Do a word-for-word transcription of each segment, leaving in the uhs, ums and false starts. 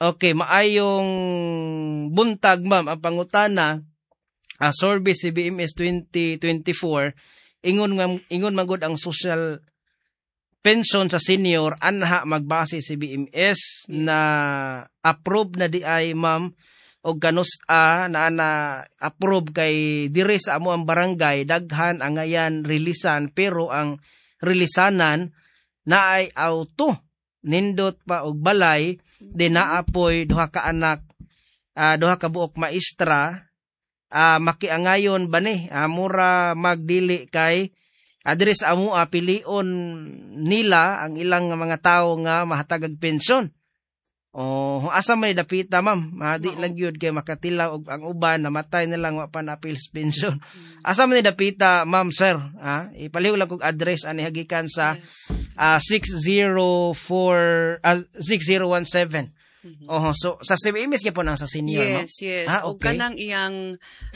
Okay, maayong buntag ma'am ang pangutana uh, survey C B M S twenty twenty-four ingon nga ingon magud ang social pension sa senior anha magbase C B M S na approve na di ay ma'am og kanus a na na approve kay diri sa amo ang barangay daghan ang ayan rilisan pero ang rilisanan na ay auto nindot pa og balay di naapoy duha ka anak uh, duha ka buok maestra uh, makiangayon ba ni uh, mura magdili kay adiri sa amo uh, pilion nila ang ilang mga tawo nga mahatagag pensyon. Oh, asa may dapita ma'am, madi lang gyud kay makatilaw og ang uban namatay na lang wa pa na appeals pension. Asa man ni dapita ma'am sir, ha? Ipaliw lang kog address ani hagikan sa Yes. uh, six oh four uh, six oh one seven. Mhm. Oh, so sa C B M S gyapon ang sa senior no? Yes, yes. Ah, O okay. kanang iyang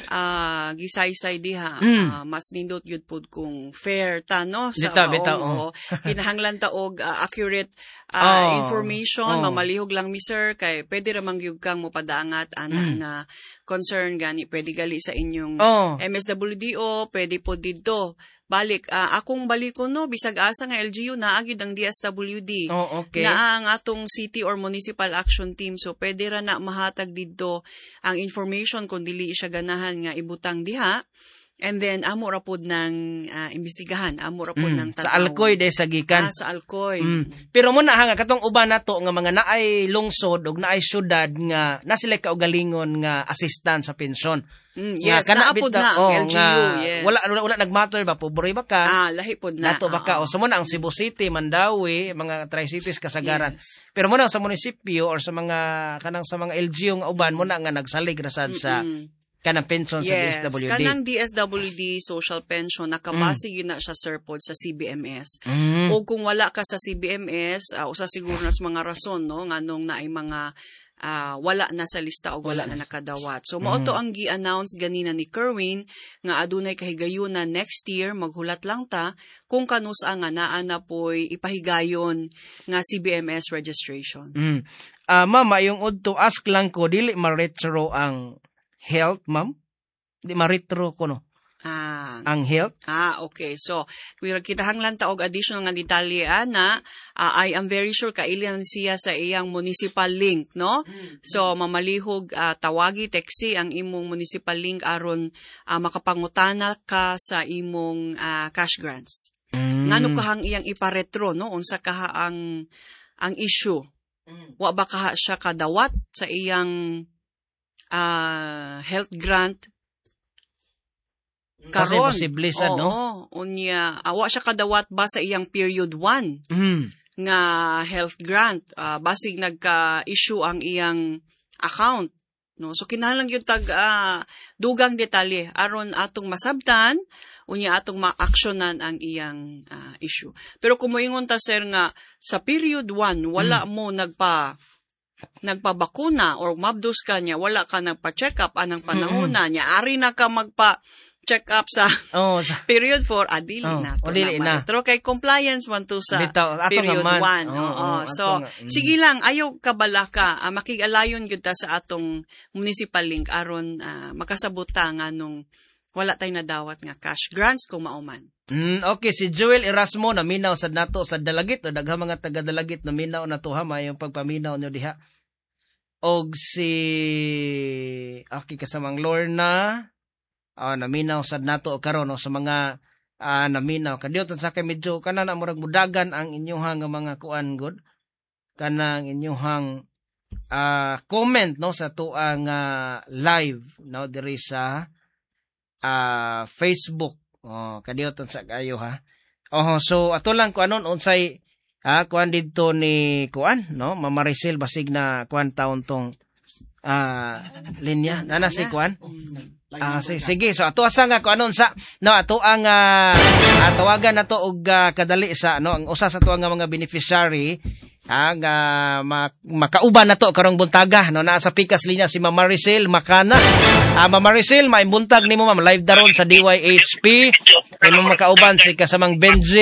ah, gisaysay diha, Mm. ah, mas nindot yun po kung fair ta, no? Sa Bitaw, maong, bitaw, oo. Kinahanglan ta og ah, accurate Oh, ah, information, oh. mamalihog lang mi sir, kay pwede ramang gyud kang mopadangat ana Mm. nga concern gani, pwede gali sa inyong Oh. M S W D O, pwede po didto. Balik, ah, akong balikon no, bisag asa nga L G U naagid ang D S W D. Oh, okay. Na ang atong city or municipal action team, so pwede ra na mahatag didto ang information kung dili siya ganahan nga ibutang diha, and then amo ra pod ng ah, imbestigahan, amo ra pod Mm, ng sa tan-awon. Alcoy de sa gikan. Ah, sa Alcoy. Mm. Pero mo na nga katong uban nato nga mga naay lungsod ug naay syudad nga na sila kaugalingon nga assistant sa pensyon. Mm, Nga, yes, kana naapod bitaw- na ang oh, L G U, nga, yes. Wala wala, wala nagmatter ba pobre ba ka? Ah, lahi pod na. Nato ba ka? O Oo. sa mo na ang Cebu City, Mandawi, mga tri-cities kasagaran. Yes. Pero mo na sa munisipyo or sa mga kanang sa mga L G U nga uban mo na nga nagsalig rasad sa Mm-mm. kanang pension sa D S Yes, W D. kanang D S W D social pension nakabase yun na siya sir pod sa C B M S. Mm. O kung wala ka sa C B M S, uh, usa siguro nas mga rason no nganong na ay mga ah, wala na sa lista o wala, Wala na na. nakadawat. So mao to ang gi-announce ganina ni Kerwin nga adunay kahigayunan next year, maghulat lang ta kung kanusa nga naa na poy ipahigayon nga C B M S registration. Mm. Ah, mama, yung to ask lang ko dili ma-retro ang health, ma'am? Di ma-retro ko no. Ah, Ang health? Ah, okay. So, we kitahanglan ta og additional nga detalye ana, ah, I am very sure kailan siya sa iyang municipal link, no? So, mamalihog ah, tawagi teksi ang imong municipal link aron ah, makapangutana ka sa imong ah, cash grants. Mm. Ngano kahang iyang iparetro, no? Unsa kaha ang ang issue? Wa ba kaha siya kadawat sa iyang ah, health grant Kasi karon? posible sad, no? Oo, unya awa siya kadawat ba sa iyang period one Mm. nga health grant, ah, basig nagka-issue ang iyang account, no? So kinahanglan gyud tag ah, dugang detalye aron atong masabtan unya atong ma-actionan ang iyang ah, issue. Pero kung moingon ta sir nga sa period one wala mo nagpa nagpabakuna or mabdos ka niya, wala ka nagpa-check up anang panahon na niya, ari na ka magpa check up sa Oh, sa period four, adili Oh, na to o dili na. Pero kay compliance man to sa Bitaw, ato period nga man. one. Oo, Oo. oo, ato So, nga. Mm. sige lang, ayaw kabala ka. Ah, makigalayon gyud ta sa atong municipal link aron ah, makasabot ta nga nung wala tay nadawat nga cash grants kung mauman. Mm, okay, si Joel Erasmo na minaw sa nato sa Dalagit o daghang mga taga Dalagit na minaw na tuha yung pagpaminaw nyo diha. Og si okay kasamang Lorna ah naminaw sad nato karon no, sa mga ah, naminaw kadiyot sa kay medyo kana na murag mudagan ang inyong nga mga kuan god kanang inyong ah, comment no sa tuang ah, live no diri sa ah, Facebook. Oh, kadiyot sa kayo ha. Oh, so ato lang kuanon unsay ha kuan didto ni kuan no Mama Maricel basig na kuan taon tong ah, linya nana si kuan. Ah, sige, sige. So ato asa nga kuanon sa no ato ang uh, tawagan nato og uh, kadali sa no ang usa sa tuwa nga mga beneficiary ang uh, makauban nato karong buntaga no naa sa pikas linya si Mama Maricel Makana. Ah, Mama Maricel, may buntag nimo ma'am live daron sa D Y H P. Kay mo makauban si kasamang Benji